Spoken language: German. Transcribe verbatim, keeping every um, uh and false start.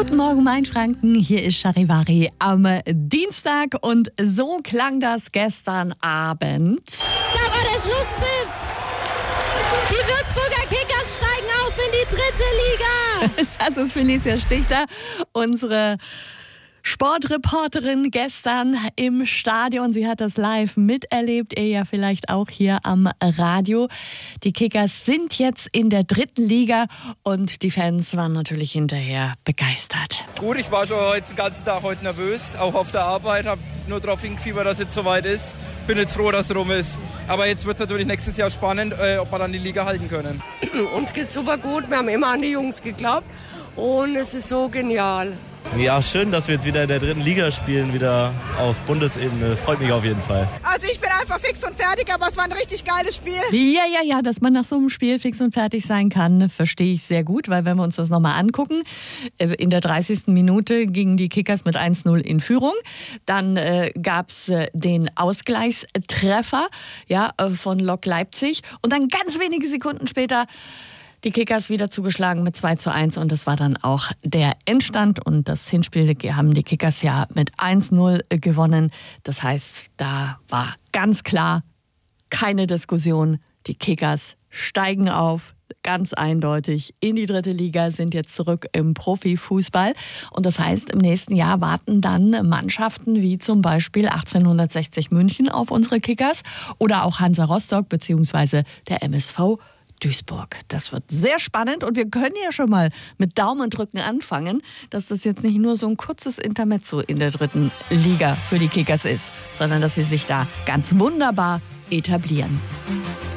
Guten Morgen, Mainfranken. Hier ist Charivari am Dienstag und so klang das gestern Abend. Da war der Schlusspfiff. Die Würzburger Kickers steigen auf in die dritte Liga. Das ist Felicia Stichter, unsere Sportreporterin gestern im Stadion. Sie hat das live miterlebt, ihr ja vielleicht auch hier am Radio. Die Kickers sind jetzt in der dritten Liga und die Fans waren natürlich hinterher begeistert. Gut, ich war schon heute den ganzen Tag heute nervös, auch auf der Arbeit, habe nur darauf hingefiebert, dass es jetzt soweit ist. Bin jetzt froh, dass es rum ist. Aber jetzt wird es natürlich nächstes Jahr spannend, äh, ob wir dann die Liga halten können. Uns geht's super gut, wir haben immer an die Jungs geglaubt und es ist so genial. Ja, schön, dass wir jetzt wieder in der dritten Liga spielen, wieder auf Bundesebene. Freut mich auf jeden Fall. Also ich bin einfach fix und fertig, aber es war ein richtig geiles Spiel. Ja, ja, ja, dass man nach so einem Spiel fix und fertig sein kann, verstehe ich sehr gut, weil wenn wir uns das nochmal angucken, in der dreißigsten Minute gingen die Kickers mit eins null in Führung. Dann äh, gab es äh, den Ausgleichstreffer ja, äh, von Lok Leipzig und dann ganz wenige Sekunden später die Kickers wieder zugeschlagen mit zwei zu eins und das war dann auch der Endstand und das Hinspiel haben die Kickers ja mit eins null gewonnen. Das heißt, da war ganz klar keine Diskussion. Die Kickers steigen auf, ganz eindeutig in die dritte Liga, sind jetzt zurück im Profifußball und das heißt, im nächsten Jahr warten dann Mannschaften wie zum Beispiel achtzehnhundertsechzig München auf unsere Kickers oder auch Hansa Rostock bzw. der M S V Duisburg. Das wird sehr spannend und wir können ja schon mal mit Daumendrücken anfangen, dass das jetzt nicht nur so ein kurzes Intermezzo in der dritten Liga für die Kickers ist, sondern dass sie sich da ganz wunderbar etablieren.